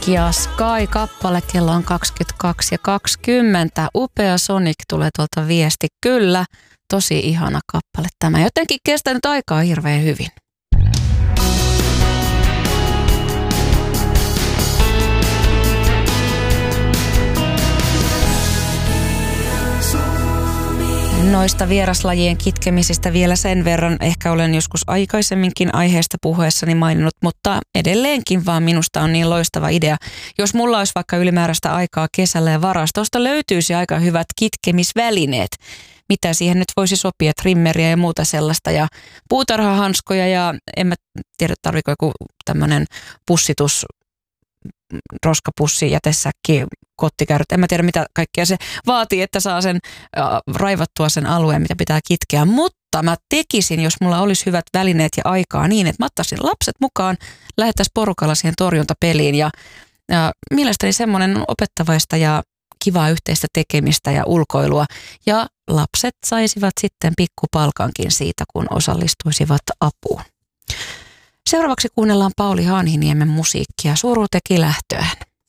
ja Sky-kappale, kello on 22:20. Upea Sonic tulee tuolta viesti. Kyllä, tosi ihana kappale tämä. Jotenkin kestänyt aikaa hirveän hyvin. Noista vieraslajien kitkemisistä vielä sen verran, ehkä olen joskus aikaisemminkin aiheesta puhuessani maininnut, mutta edelleenkin vaan minusta on niin loistava idea. Jos mulla olisi vaikka ylimääräistä aikaa kesällä ja varastosta löytyisi aika hyvät kitkemisvälineet. Mitä siihen nyt voisi sopia, trimmeriä ja muuta sellaista ja puutarhahanskoja ja en mä tiedä tarviko joku tämmöinen pussitus, roskapussi, jätesäkki, kottikärryt. En mä tiedä mitä kaikkea se vaatii, että saa sen raivattua sen alueen, mitä pitää kitkeä. Mutta mä tekisin, jos mulla olisi hyvät välineet ja aikaa niin, että mä ottaisin lapset mukaan, lähettäisiin porukalla siihen torjuntapeliin. Ja mielestäni semmoinen on opettavaista ja kivaa yhteistä tekemistä ja ulkoilua. Ja lapset saisivat sitten pikkupalkankin siitä, kun osallistuisivat apuun. Seuraavaksi kuunnellaan Pauli Hanhiniemen musiikkia. Suru teki lähtöään.